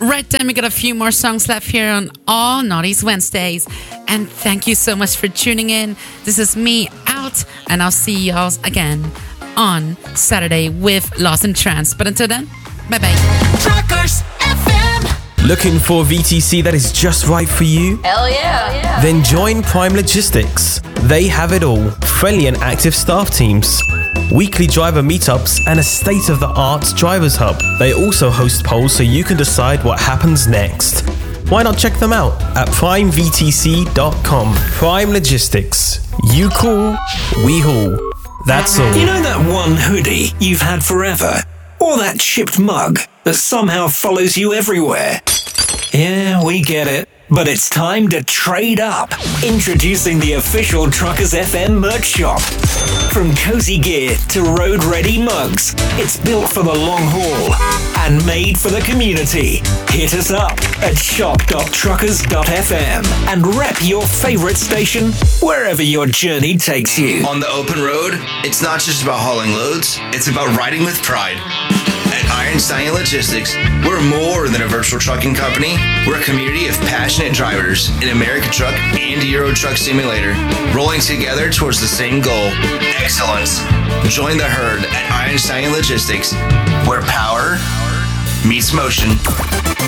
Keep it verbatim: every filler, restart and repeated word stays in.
Right then, we got a few more songs left here on All Naughty's Wednesdays. And thank you so much for tuning in. This is me out, and I'll see y'all again on Saturday with Lost in Trance. But until then, bye-bye. Truckers F M. Looking for a V T C that is just right for you? Hell yeah. Hell yeah. Then join Prime Logistics. They have it all. Friendly and active staff teams, weekly driver meetups, and a state-of-the-art drivers hub. They also host polls so you can decide what happens next. Why not check them out at prime v t c dot com. Prime Logistics. You call, we haul. That's all. You know that one hoodie you've had forever? Or that chipped mug that somehow follows you everywhere? Yeah, we get it. But it's time to trade up. Introducing the official Truckers F M merch shop. From cozy gear to road-ready mugs, it's built for the long haul and made for the community. Hit us up at shop dot truckers dot f m and rep your favorite station wherever your journey takes you. On the open road, it's not just about hauling loads, it's about riding with pride. At Iron Stallion Logistics, we're more than a virtual trucking company. We're a community of passionate drivers in American Truck and Euro Truck Simulator, rolling together towards the same goal, excellence. Join the herd at Iron Stallion Logistics, where power meets motion.